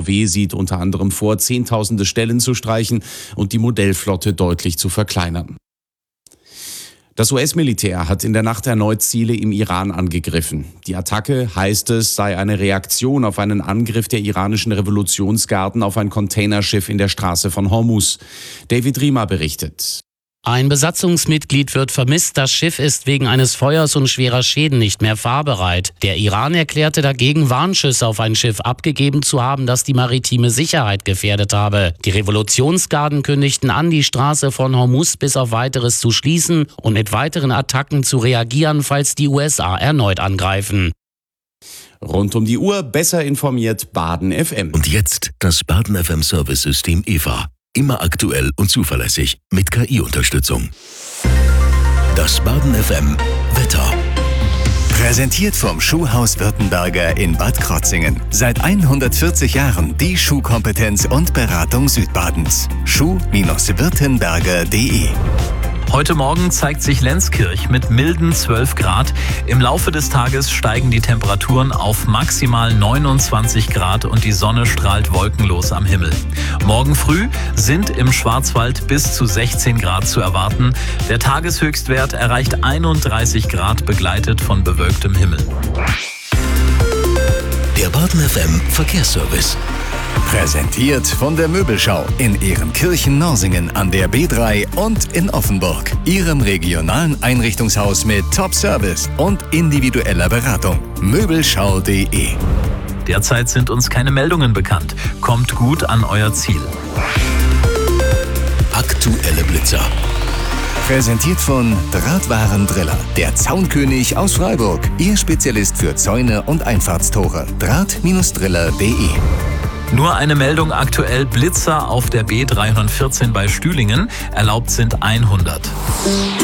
VW sieht unter anderem vor, Zehntausende Stellen zu streichen und die Modellflotte deutlich zu verkleinern. Das US-Militär hat in der Nacht erneut Ziele im Iran angegriffen. Die Attacke, heißt es, sei eine Reaktion auf einen Angriff der iranischen Revolutionsgarden auf ein Containerschiff in der Straße von Hormuz. David Riemer berichtet. Ein Besatzungsmitglied wird vermisst, das Schiff ist wegen eines Feuers und schwerer Schäden nicht mehr fahrbereit. Der Iran erklärte dagegen, Warnschüsse auf ein Schiff abgegeben zu haben, das die maritime Sicherheit gefährdet habe. Die Revolutionsgarden kündigten an, die Straße von Hormuz bis auf Weiteres zu schließen und mit weiteren Attacken zu reagieren, falls die USA erneut angreifen. Rund um die Uhr besser informiert Baden FM. Und jetzt das Baden FM Service-System EVA. Immer aktuell und zuverlässig mit KI-Unterstützung. Das Baden FM Wetter. Präsentiert vom Schuhhaus Württemberger in Bad Krotzingen. Seit 140 Jahren die Schuhkompetenz und Beratung Südbadens. Schuh-württemberger.de. Heute Morgen zeigt sich Lenzkirch mit milden 12 Grad. Im Laufe des Tages steigen die Temperaturen auf maximal 29 Grad und die Sonne strahlt wolkenlos am Himmel. Morgen früh sind im Schwarzwald bis zu 16 Grad zu erwarten. Der Tageshöchstwert erreicht 31 Grad, begleitet von bewölktem Himmel. Der Baden FM Verkehrsservice. Präsentiert von der Möbelschau in Ehrenkirchen-Norsingen an der B3 und in Offenburg. Ihrem regionalen Einrichtungshaus mit Top-Service und individueller Beratung. Möbelschau.de. Derzeit sind uns keine Meldungen bekannt. Kommt gut an euer Ziel. Aktuelle Blitzer. Präsentiert von Drahtwarendriller, der Zaunkönig aus Freiburg. Ihr Spezialist für Zäune und Einfahrtstore. Draht-driller.de. Nur eine Meldung aktuell: Blitzer auf der B314 bei Stühlingen. Erlaubt sind 100.